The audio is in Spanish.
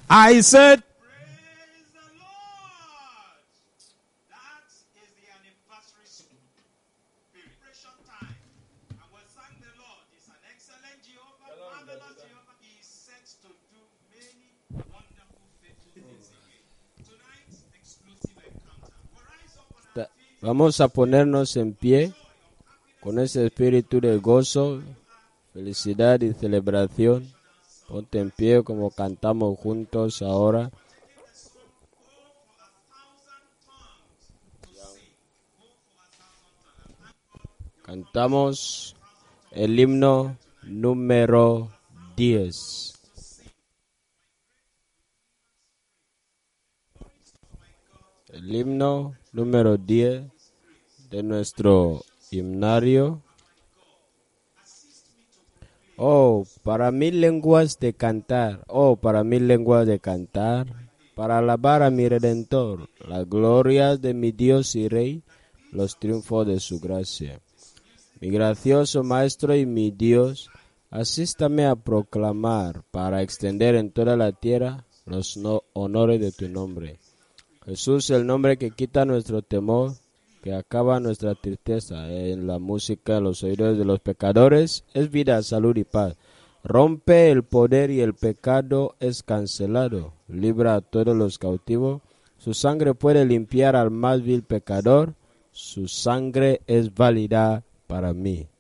I said, praise the Lord. That is the anniversary celebration time. And we thank the Lord. He's an excellent Jehovah, marvelous Jehovah. He is set to do many wonderful, faithful things again. Tonight, exclusive encounter. We rise up on our feet. vamos a ponernos en pie con ese espíritu de gozo, felicidad y celebración. Ponte en pie como cantamos juntos ahora. Cantamos el himno número 10. El himno número 10 de nuestro himnario. Oh, para mil lenguas de cantar, para mil lenguas de cantar, para alabar a mi Redentor, las glorias de mi Dios y Rey, los triunfos de su gracia. Mi gracioso Maestro y mi Dios, asístame a proclamar, para extender en toda la tierra los honores de tu nombre. Jesús, el nombre que quita nuestro temor, que acaba nuestra tristeza. En la música, los oídos de los pecadores, es vida, salud y paz. Rompe el poder y el pecado es cancelado. Libra a todos los cautivos. Su sangre puede limpiar al más vil pecador. Su sangre es válida para mí.